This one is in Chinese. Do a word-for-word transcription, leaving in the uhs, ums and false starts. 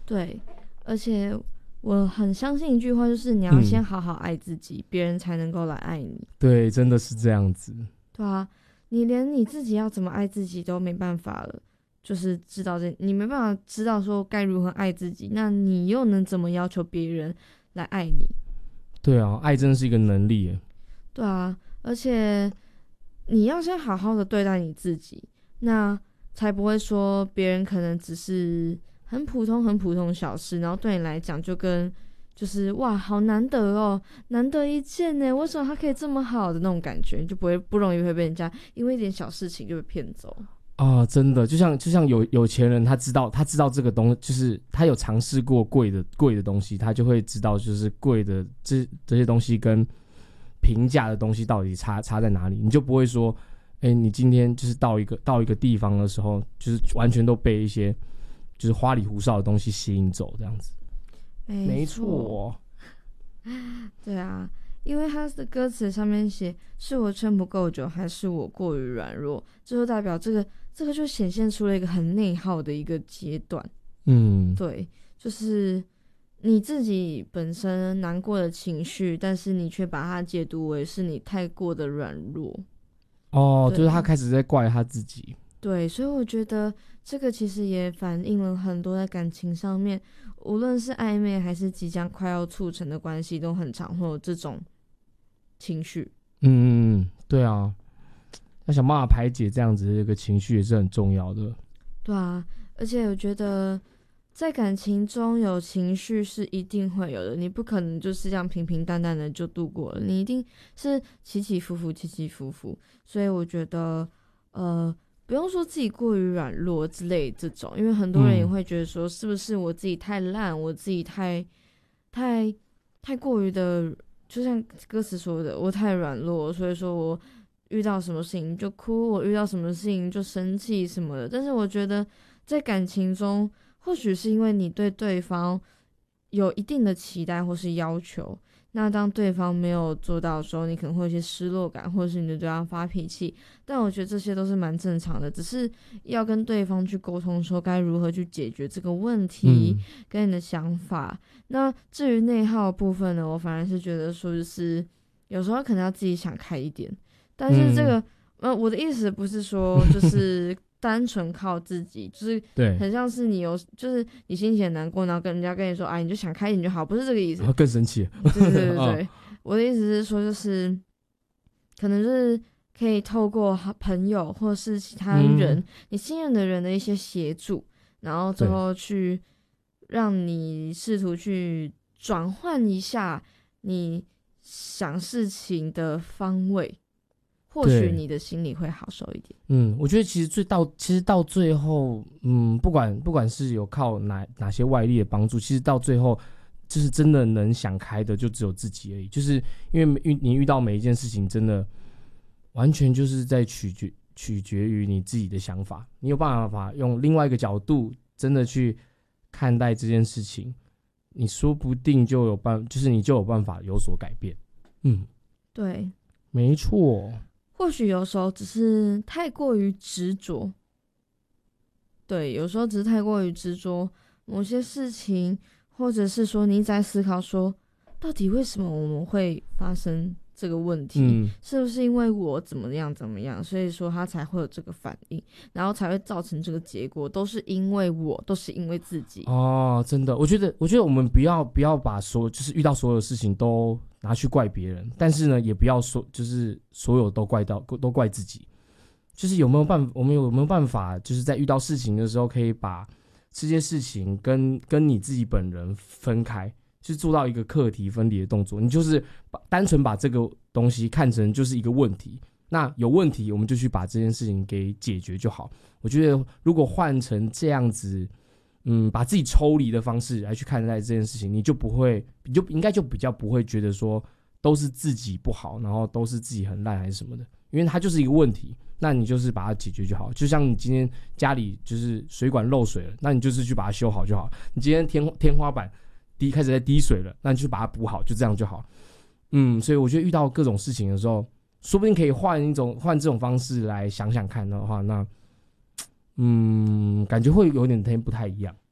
对，而且我很相信一句话，就是你要先好好爱自己，嗯、别人才能够来爱你。 对，真的是这样子。 对啊，你连你自己要怎么爱自己都没办法了，就是知道这，你没办法知道说该如何爱自己，那你又能怎么要求别人来爱你？ 对啊，爱真的是一个能力耶。 对啊，而且你要先好好的对待你自己，那才不会说别人可能只是很普通很普通的小事，然后对你来讲就跟就是哇好难得哦，难得一见呢，为什么他可以这么好的那种感觉，就不会不容易会被人家因为一点小事情就被骗走啊，真的，就像就像有有钱人，他知道他知道这个东西，就是他有尝试过贵的贵的东西，他就会知道就是贵的这这些东西跟平价的东西到底差差在哪里，你就不会说，哎、欸，你今天就是到一个到一个地方的时候，就是完全都被一些就是花里胡哨的东西吸引走，这样子。没错， 对啊，因为他的歌词上面写是我撑不够久，还是我过于软弱，这就代表这个这个就显现出了一个很内耗的一个阶段。 嗯， 对，就是你自己本身难过的情绪，但是你却把它解读为是你太过的软弱。 哦，就是他开始在怪他自己。 对，所以我觉得这个其实也反映了很多在感情上面，无论是暧昧还是即将快要促成的关系，都很常会有这种情绪。 嗯嗯，对啊，要想办法排解这样子的一个情绪也是很重要的。 对啊，而且我觉得在感情中有情绪是一定会有的，你不可能就是这样平平淡淡的就度过了，你一定是起起伏伏起起伏伏。所以我觉得呃不用说自己过于软弱之类这种，因为很多人也会觉得说是不是我自己太烂，我自己太太太过于的，就像歌词说的，我太软弱，所以说我遇到什么事情就哭，我遇到什么事情就生气什么的。但是我觉得在感情中，或许是因为你对对方有一定的期待或是要求，那当对方没有做到的时候，你可能会有一些失落感，或者是你对对方发脾气。但我觉得这些都是蛮正常的，只是要跟对方去沟通说该如何去解决这个问题、嗯、跟你的想法。那至于内耗的部分呢，我反而是觉得说就是有时候可能要自己想开一点，但是这个、嗯、呃，我的意思不是说就是单纯靠自己，就是很像是你有，就是你心情很难过，然后跟人家跟你说，哎，你就想开一点就好，不是这个意思。 然后更生气。 对对对对，哦、我的意思是说，就是可能就是可以透过朋友或是其他人、嗯、你信任的人的一些协助，然后最后去让你试图去转换一下你想事情的方位。或许你的心里会好受一点。 嗯，我觉得其实最到其实到最后，嗯，不管不管是有靠哪哪些外力的帮助，其实到最后就是真的能想开的就只有自己而已。就是因为你遇到每一件事情，真的完全就是在取决取决于你自己的想法。你有办法用另外一个角度，真的去看待这件事情，你说不定就有办，就是你就有办法有所改变。嗯， 对， 没错。 或许有时候只是太过于执着，对，有时候只是太过于执着某些事情，或者是说你一直在思考说，到底为什么我们会发生这个问题、嗯、是不是因为我怎么样怎么样，所以说他才会有这个反应，然后才会造成这个结果，都是因为我，都是因为自己。 哦，真的，我觉得我觉得我们不要不要把所有就是遇到所有事情都拿去怪别人，但是呢也不要说就是所有都怪到都怪自己，就是有没有办法我们有没有办法就是在遇到事情的时候可以把这些事情跟跟你自己本人分开，就是做到一个课题分离的动作，你就是把单纯把这个东西看成就是一个问题，那有问题我们就去把这件事情给解决就好。我觉得如果换成这样子嗯，把自己抽离的方式来去看待这件事情，你就不会，你就应该就比较不会觉得说都是自己不好，然后都是自己很烂还是什么的，因为它就是一个问题，那你就是把它解决就好。就像你今天家里就是水管漏水了，那你就是去把它修好就好。你今天天天花板滴开始在滴水了，那你就把它补好，就这样就好。嗯，所以我觉得遇到各种事情的时候，说不定可以换一种换这种方式来想想看的话，那。嗯，感觉会有点不太一样。